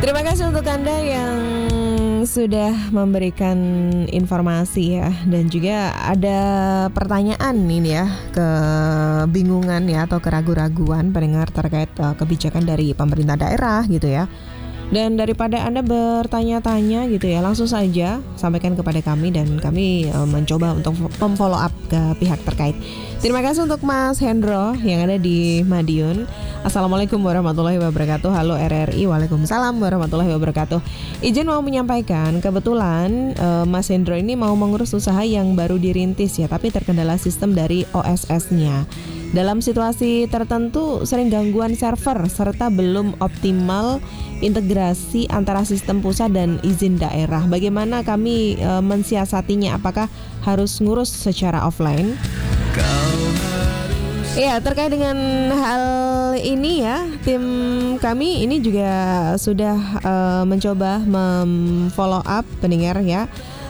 Terima kasih untuk Anda yang sudah memberikan informasi ya, dan juga ada pertanyaan ini ya, kebingungan ya atau keraguan-raguan pendengar terkait kebijakan dari pemerintah daerah gitu ya. Dan daripada Anda bertanya-tanya gitu ya, langsung saja sampaikan kepada kami dan kami mencoba untuk memfollow up ke pihak terkait. Terima kasih untuk Mas Hendro yang ada di Madiun. Assalamualaikum warahmatullahi wabarakatuh. Halo RRI. Waalaikumsalam warahmatullahi wabarakatuh. Izin mau menyampaikan, kebetulan Mas Hendro ini mau mengurus usaha yang baru dirintis ya, tapi terkendala sistem dari OSS-nya. Dalam situasi tertentu sering gangguan server serta belum optimal integrasi antara sistem pusat dan izin daerah. Bagaimana kami mensiasatinya? Apakah harus ngurus secara offline? Ya, terkait dengan hal ini ya, tim kami ini juga sudah mencoba memfollow up pendengar ya.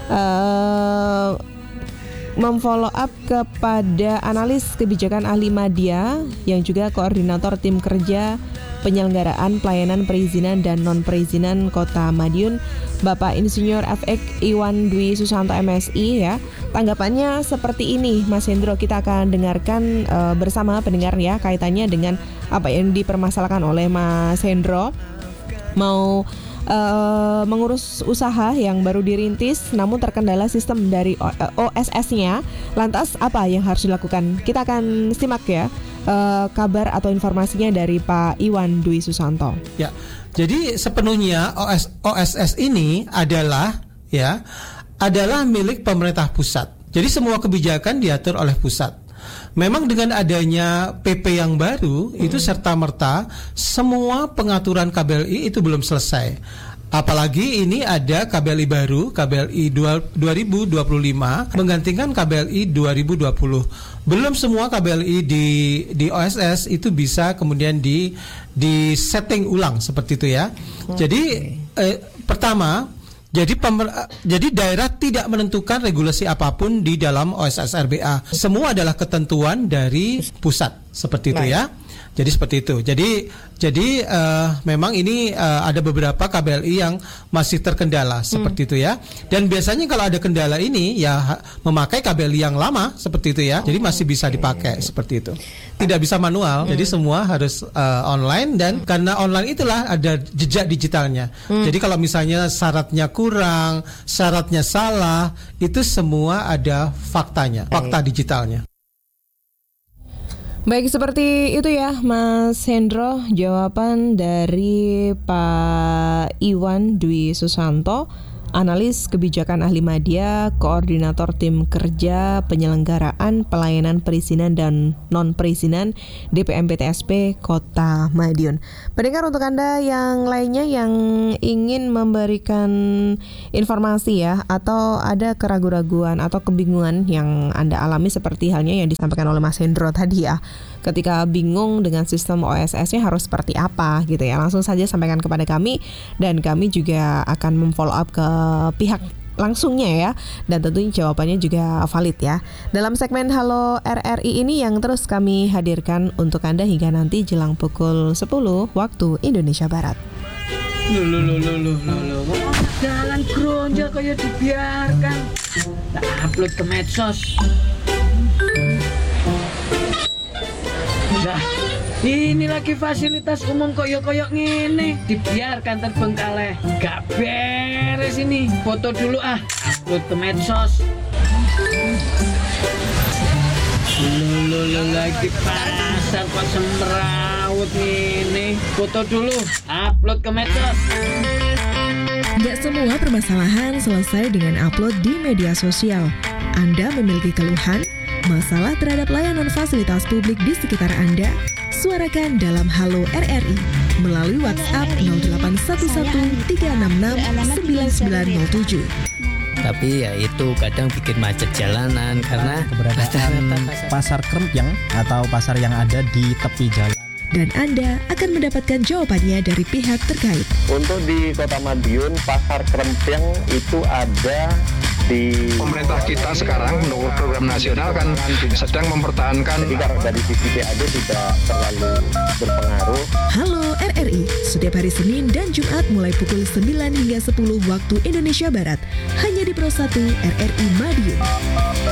Memfollow up kepada analis kebijakan ahli media yang juga koordinator tim kerja penyelenggaraan pelayanan perizinan dan non-perizinan Kota Madiun, Bapak Insinyur FX Iwan Dwi Susanto MSI ya. Tanggapannya seperti ini, Mas Hendro, kita akan dengarkan bersama pendengar ya, kaitannya dengan apa yang dipermasalahkan oleh Mas Hendro. Mau mengurus usaha yang baru dirintis namun terkendala sistem dari OSS-nya. Lantas apa yang harus dilakukan? Kita akan simak ya kabar atau informasinya dari Pak Iwan Dwi Susanto. Ya, jadi sepenuhnya OSS ini adalah milik pemerintah pusat. Jadi semua kebijakan diatur oleh pusat. Memang dengan adanya PP yang baru itu serta-merta semua pengaturan KBLI itu belum selesai. Apalagi ini ada KBLI baru, KBLI 2025 menggantikan KBLI 2020. Belum semua KBLI di OSS itu bisa kemudian di setting ulang seperti itu ya. Jadi pertama, jadi daerah tidak menentukan regulasi apapun di dalam OSS RBA. Semua adalah ketentuan dari pusat seperti itu ya. Jadi seperti itu. Jadi memang ini ada beberapa KBLI yang masih terkendala seperti itu ya. Dan biasanya kalau ada kendala ini ya memakai KBLI yang lama seperti itu ya. Jadi masih bisa dipakai seperti itu. Tidak bisa manual. Jadi semua harus online, dan karena online itulah ada jejak digitalnya. Jadi kalau misalnya syaratnya kurang, syaratnya salah, itu semua ada faktanya, fakta digitalnya. Baik, seperti itu ya Mas Hendro, jawaban dari Pak Iwan Dwi Susanto, analis kebijakan ahli media, koordinator tim kerja penyelenggaraan pelayanan perizinan dan non-perizinan DPMPTSP Kota Madiun. Pendengar, untuk Anda yang lainnya yang ingin memberikan informasi ya, atau ada keraguan-raguan atau kebingungan yang Anda alami seperti halnya yang disampaikan oleh Mas Hendro tadi ya, ketika bingung dengan sistem OSS-nya harus seperti apa gitu ya, langsung saja sampaikan kepada kami dan kami juga akan memfollow up ke pihak langsungnya ya, dan tentunya jawabannya juga valid ya dalam segmen Halo RRI ini yang terus kami hadirkan untuk Anda hingga nanti jelang pukul 10 waktu Indonesia Barat. Jalan gronjol kayak dibiarkan, tak upload ke medsos. Nah, ini lagi fasilitas umum koyok-koyok ngene, dibiarkan terbengkalai. Gak beres ini. Foto dulu upload ke medsos. Lagi pasar kok semrawut ngene. Foto dulu, upload ke medsos. Gak semua permasalahan selesai dengan upload di media sosial. Anda memiliki keluhan, masalah terhadap layanan fasilitas publik di sekitar Anda? Suarakan dalam Halo RRI melalui WhatsApp 0811366997. Tapi ya itu kadang bikin macet jalanan karena keberadaan pasar Krempyang atau pasar yang ada di tepi jalan dan Anda akan mendapatkan jawabannya dari pihak terkait. Untuk di Kota Madiun, Pasar Krempeng itu ada di pemerintah kita sekarang menurut program nasional kan sedang mempertahankan. Jadi kalau dari sisi PAD tidak terlalu berpengaruh. Halo RRI, setiap hari Senin dan Jumat mulai pukul 9 hingga 10 waktu Indonesia Barat, hanya di Pro 1 RRI Madiun.